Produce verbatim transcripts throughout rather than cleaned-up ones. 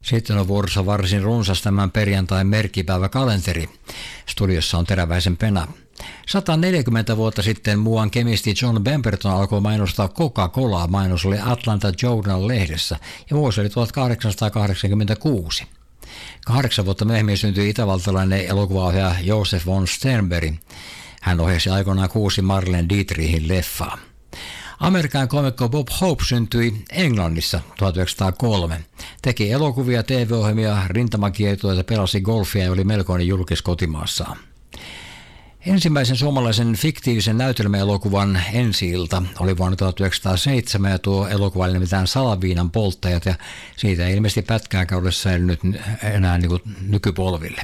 Sitten on vuorossa varsin runsas tämän perjantain merkkipäiväkalenteri. Studiossa on Teräväisen Pena. sata neljäkymmentä vuotta sitten muuan kemisti John Pemberton alkoi mainostaa Coca-Colaa. Mainos oli Atlanta Journal-lehdessä ja vuosi oli tuhatkahdeksansataakahdeksankymmentäkuusi. Kahdeksan vuotta myöhemmin syntyi itävaltalainen elokuvaohjaaja Josef von Sternberg. Hän ohjasi aikoinaan kuusi Marlene Dietrichin leffaa. Amerikan komikko Bob Hope syntyi Englannissa tuhatyhdeksänsataakolme. Teki elokuvia, T V-ohjelmia, rintamakietoja, pelasi golfia ja oli melkoinen julkis kotimaassaan. Ensimmäisen suomalaisen fiktiivisen näytelmäelokuvan ensi-ilta oli vuonna tuhatyhdeksänsataaseitsemän ja tuo elokuva oli nimittäin Salaviinan polttajat ja siitä ei ilmeisesti pätkääkään ole säilynyt enää niin kuin nykypolville.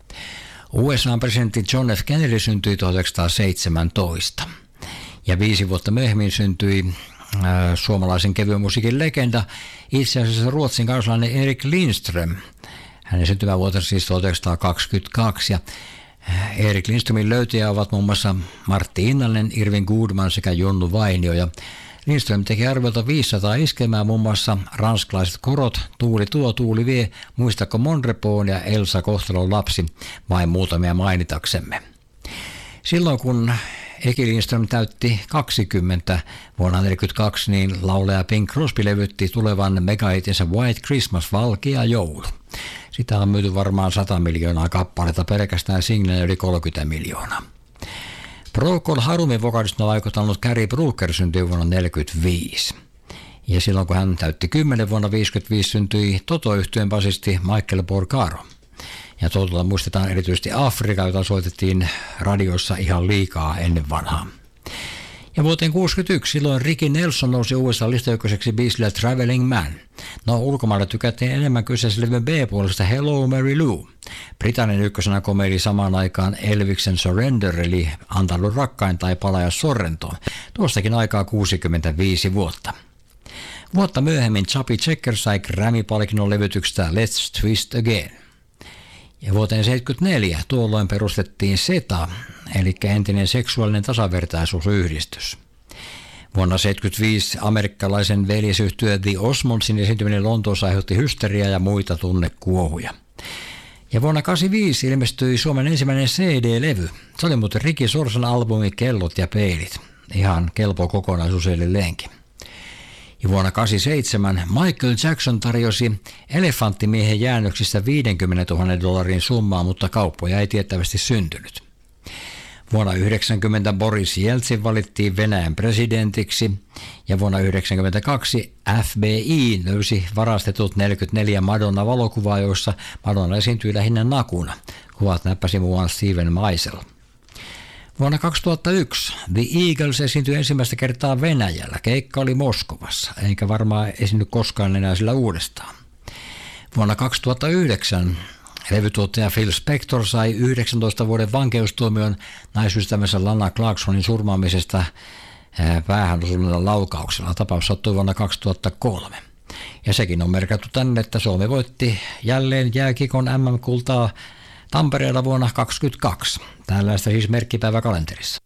U S A-presidentti John F. Kennedy syntyi tuhatyhdeksänsataaseitsemäntoista ja viisi vuotta myöhemmin syntyi äh, suomalaisen kevyen musiikin legenda, itse asiassa Ruotsin kansalainen Erik Lindström. Hänen syntymävuotensa siis tuhatyhdeksänsataakaksikymmentäkaksi ja Erik Lindströmin löytäjä ovat muun muassa Martti Innalinen, Irvin Goodman sekä Junnu Vainio. Ja Lindström teki arviolta viisisataa iskelmää muun muassa ranskalaiset korot, Tuuli tuo, Tuuli vie, Muistako Monrepoon ja Elsa Kohtalon lapsi, vain muutamia mainitaksemme. Silloin kun Eki Lindström täytti kaksikymmentä vuonna tuhatyhdeksänsataaneljäkymmentäkaksi, niin laulaja Bing Crosby levytti tulevan megahitinsä White Christmas, valkea joulu. Sitä on myyty varmaan sata miljoonaa kappaletta, pelkästään singlenä yli kolmekymmentä miljoonaa. Procol Harumin vokalistina vaikuttanut Gary Brooker syntyi vuonna tuhatyhdeksänsataaneljäkymmentäviisi. Ja silloin kun hän täytti kymmenen vuonna tuhatyhdeksänsataaviisikymmentäviisi syntyi Toto-yhtyeen basisti Michael Porcaro. Ja Totolta muistetaan erityisesti Afrika, jota soitettiin radiossa ihan liikaa ennen vanhaa. Ja vuoteen kuusikymmentäyksi silloin Ricky Nelson nousi U S A-listaykköseksi biisillä Traveling Man. No ulkomailla tykättiin enemmän kyseisen levyn B-puolesta Hello Mary Lou. Britannian ykkösenä komeili samaan aikaan Elviksen Surrender eli Antanut rakkain tai Palaja Sorrentoon. Tuostakin aikaa kuusikymmentäviisi vuotta. Vuotta myöhemmin Chubby Checker sai Grammy-palkinnon levytyksestä Let's Twist Again. Ja vuoteen seitsemänkymmentäneljä tuolloin perustettiin S E T A, eli entinen seksuaalinen tasavertaisuusyhdistys. Vuonna seitsemänkymmentäviisi amerikkalaisen veljesyhtyö The Osmondsin esiintyminen Lontoossa aiheutti hysteriaa ja muita tunnekuohuja. Ja vuonna kahdeksankymmentäviisi ilmestyi Suomen ensimmäinen C D-levy. Se oli muuten Ricky Sorsan albumi Kellot ja peilit. Ihan kelpo kokonaisuus edelleenkin. Ja vuonna kahdeksankymmentäseitsemän Michael Jackson tarjosi Elefanttimiehen jäännöksistä viisikymmentätuhatta dollarin summaa, mutta kauppoja ei tiettävästi syntynyt. Vuonna yhdeksänkymmentä Boris Jeltsin valittiin Venäjän presidentiksi ja vuonna yhdeksänkymmentäkaksi F B I löysi varastetut neljäkymmentäneljä Madonna-valokuvaa, joissa Madonna esiintyi lähinnä nakuna. Kuvat näppäsi muuan Steven Meisel. Vuonna kaksituhattayksi The Eagles esiintyi ensimmäistä kertaa Venäjällä. Keikka oli Moskovassa, eikä varmaan esiinny koskaan enää sillä uudestaan. Vuonna kaksituhattayhdeksän levytuottaja Phil Spector sai yhdeksäntoista vuoden vankeustuomion naisystävänsä Lana Clarksonin surmaamisesta päähän osuneella laukauksella. Tapaus sattui vuonna kaksituhattakolme. Ja sekin on merkattu tänne, että Suomi voitti jälleen jääkiekon M M-kultaa Tampereella vuonna kaksikymmentäkaksi. Tällaista siis merkkipäiväkalenterissa.